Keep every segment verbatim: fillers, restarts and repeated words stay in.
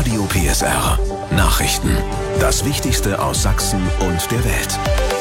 Radio P S R. Nachrichten. Das Wichtigste aus Sachsen und der Welt.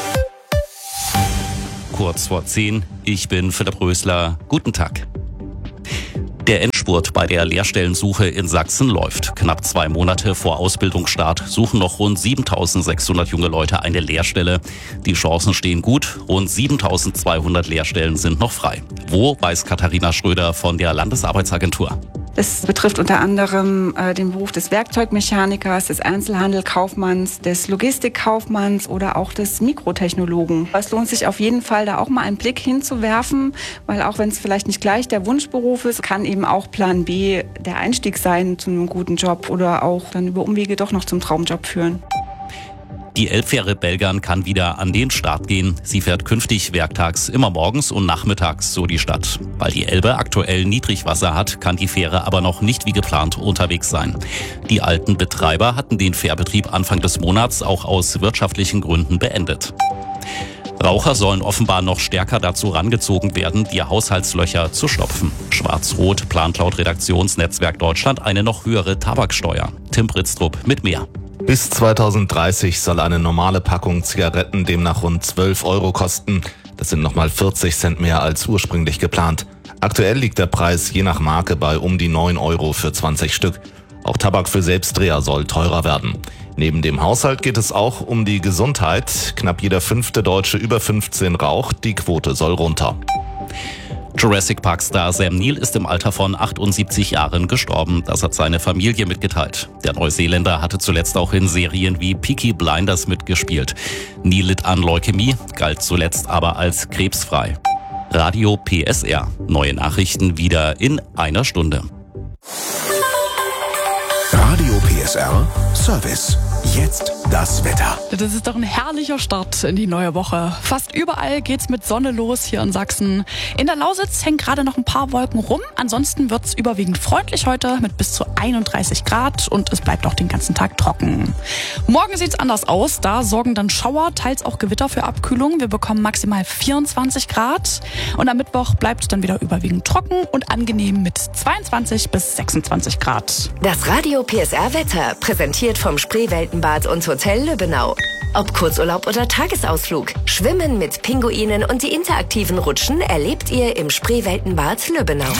Kurz vor zehn. Ich bin Philipp Rösler. Guten Tag. Der Endspurt bei der Lehrstellensuche in Sachsen läuft. Knapp zwei Monate vor Ausbildungsstart suchen noch rund siebentausendsechshundert junge Leute eine Lehrstelle. Die Chancen stehen gut. Rund siebentausendzweihundert Lehrstellen sind noch frei. Wo, weiß Katharina Schröder von der Landesarbeitsagentur. Das betrifft unter anderem äh, den Beruf des Werkzeugmechanikers, des Einzelhandelkaufmanns, des Logistikkaufmanns oder auch des Mikrotechnologen. Es lohnt sich auf jeden Fall, da auch mal einen Blick hinzuwerfen, weil auch wenn es vielleicht nicht gleich der Wunschberuf ist, kann eben auch Plan B der Einstieg sein zu einem guten Job oder auch dann über Umwege doch noch zum Traumjob führen. Die Elbfähre Belgern kann wieder an den Start gehen. Sie fährt künftig werktags immer morgens und nachmittags so die Stadt. Weil die Elbe aktuell Niedrigwasser hat, kann die Fähre aber noch nicht wie geplant unterwegs sein. Die alten Betreiber hatten den Fährbetrieb Anfang des Monats auch aus wirtschaftlichen Gründen beendet. Raucher sollen offenbar noch stärker dazu rangezogen werden, die Haushaltslöcher zu stopfen. Schwarz-Rot plant laut Redaktionsnetzwerk Deutschland eine noch höhere Tabaksteuer. Tim Britztrup mit mehr. Bis zweitausenddreißig soll eine normale Packung Zigaretten demnach rund zwölf Euro kosten. Das sind nochmal vierzig Cent mehr als ursprünglich geplant. Aktuell liegt der Preis je nach Marke bei um die neun Euro für zwanzig Stück. Auch Tabak für Selbstdreher soll teurer werden. Neben dem Haushalt geht es auch um die Gesundheit. Knapp jeder fünfte Deutsche über fünfzehn raucht. Die Quote soll runter. Jurassic Park-Star Sam Neill ist im Alter von achtundsiebzig Jahren gestorben. Das hat seine Familie mitgeteilt. Der Neuseeländer hatte zuletzt auch in Serien wie Peaky Blinders mitgespielt. Neill litt an Leukämie, galt zuletzt aber als krebsfrei. Radio P S R. Neue Nachrichten wieder in einer Stunde. Radio P S R Service. Jetzt das Wetter. Das ist doch ein herrlicher Start in die neue Woche. Fast überall geht's mit Sonne los hier in Sachsen. In der Lausitz hängen gerade noch ein paar Wolken rum. Ansonsten wird's überwiegend freundlich heute mit bis zu einunddreißig Grad und es bleibt auch den ganzen Tag trocken. Morgen sieht's anders aus. Da sorgen dann Schauer, teils auch Gewitter für Abkühlung. Wir bekommen maximal vierundzwanzig Grad und am Mittwoch bleibt es dann wieder überwiegend trocken und angenehm mit zweiundzwanzig bis sechsundzwanzig Grad. Das Radio P S R Wetter präsentiert vom Spreeweltenbad und Hotel Lübbenau. Ob Kurzurlaub oder Tagesausflug, Schwimmen mit Pinguinen und die interaktiven Rutschen erlebt ihr im Spreeweltenbad Lübbenau.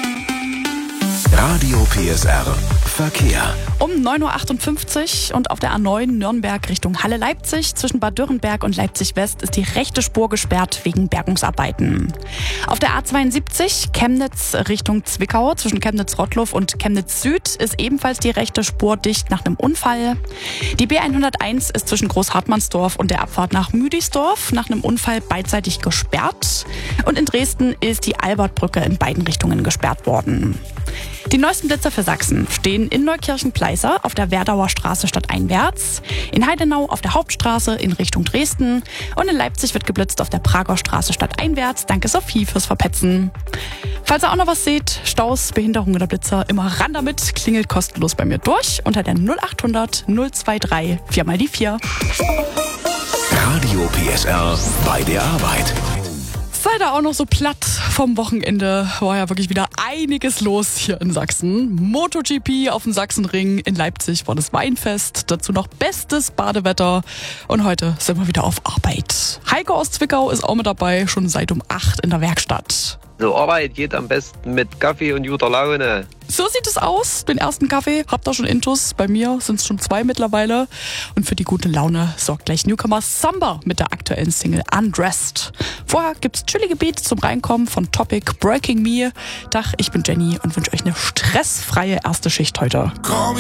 Radio P S R Verkehr. Um neun Uhr achtundfünfzig und auf der A neun Nürnberg Richtung Halle-Leipzig zwischen Bad Dürrenberg und Leipzig-West ist die rechte Spur gesperrt wegen Bergungsarbeiten. Auf der A zweiundsiebzig Chemnitz Richtung Zwickau zwischen Chemnitz-Rottluff und Chemnitz-Süd ist ebenfalls die rechte Spur dicht nach einem Unfall. Die B hunderteins ist zwischen Großhartmannsdorf und der Abfahrt nach Müdisdorf nach einem Unfall beidseitig gesperrt. Und in Dresden ist die Albertbrücke in beiden Richtungen gesperrt worden. Die neuesten Blitzer für Sachsen stehen in Neukirchen-Pleißer auf der Werdauer Straße stadteinwärts, in Heidenau auf der Hauptstraße in Richtung Dresden und in Leipzig wird geblitzt auf der Prager Straße stadteinwärts. Danke Sophie fürs Verpetzen. Falls ihr auch noch was seht, Staus, Behinderung oder Blitzer, immer ran damit, klingelt kostenlos bei mir durch unter der null achthundert null drei drei vier mal die vier. Radio P S R bei der Arbeit. Seid ihr auch noch so platt vom Wochenende? War ja wirklich wieder einiges los hier in Sachsen. MotoGP auf dem Sachsenring, in Leipzig war das Weinfest, dazu noch bestes Badewetter und heute sind wir wieder auf Arbeit. Heiko aus Zwickau ist auch mit dabei, schon seit um acht in der Werkstatt. So, Arbeit geht am besten mit Kaffee und guter Laune. So sieht es aus. Den ersten Kaffee habt ihr schon intus. Bei mir sind es schon zwei mittlerweile. Und für die gute Laune sorgt gleich Newcomer Samba mit der aktuellen Single Undressed. Vorher gibt's chillige Beats zum Reinkommen von Topic Breaking Me. Dach, ich bin Jenny und wünsche euch eine stressfreie erste Schicht heute. Call me